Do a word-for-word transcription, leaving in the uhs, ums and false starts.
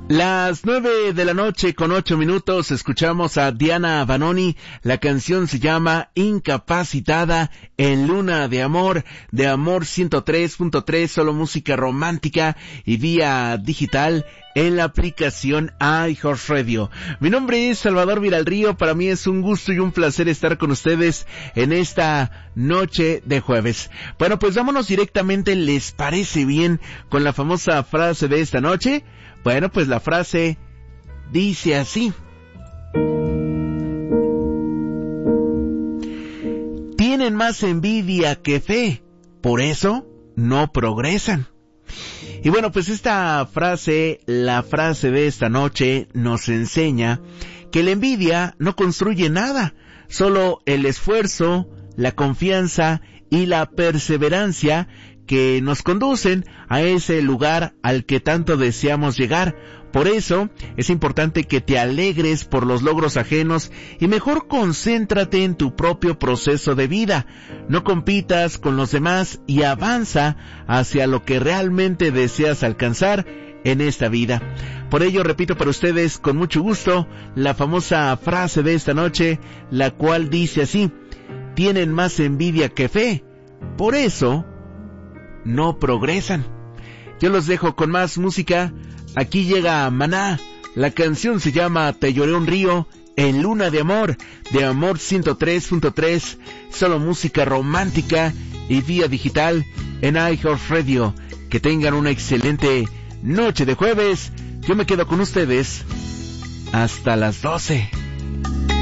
Las nueve de la noche con ocho minutos escuchamos a Diana Vanoni. La canción se llama Incapacitada en Luna de Amor, de Amor ciento tres punto tres, solo música romántica y vía digital en la aplicación iHeartRadio. Mi nombre es Salvador Viralrío, para mí es un gusto y un placer estar con ustedes en esta noche de jueves. Bueno, pues vámonos directamente, ¿les parece bien con la famosa frase de esta noche? Bueno, pues la frase dice así: tienen más envidia que fe, por eso no progresan. Y bueno, pues esta frase, la frase de esta noche, nos enseña que la envidia no construye nada, solo el esfuerzo, la confianza y la perseverancia que nos conducen a ese lugar al que tanto deseamos llegar. Por eso es importante que te alegres por los logros ajenos y mejor concéntrate en tu propio proceso de vida. No compitas con los demás y avanza hacia lo que realmente deseas alcanzar en esta vida. Por ello repito para ustedes con mucho gusto la famosa frase de esta noche, la cual dice así: tienen más envidia que fe, por eso no progresan. Yo los dejo con más música. Aquí llega Maná. La canción se llama Te lloré un río en Luna de Amor, de Amor ciento tres punto tres, solo música romántica y vía digital en iHeartRadio. Que tengan una excelente noche de jueves. Yo me quedo con ustedes hasta las doce.